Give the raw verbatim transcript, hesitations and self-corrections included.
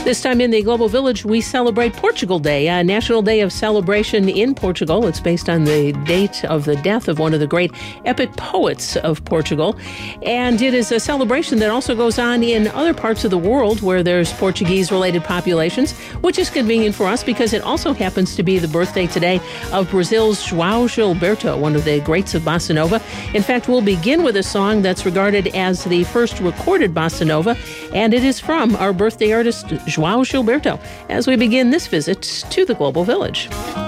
This time in the Global Village, we celebrate Portugal Day, a national day of celebration in Portugal. It's based on the date of the death of one of the great epic poets of Portugal. And it is a celebration that also goes on in other parts of the world where there's Portuguese-related populations, which is convenient for us because it also happens to be the birthday today of Brazil's João Gilberto, one of the greats of bossa nova. In fact, we'll begin with a song that's regarded as the first recorded bossa nova, and it is from our birthday artist, João Gilberto, as we begin this visit to the Global Village.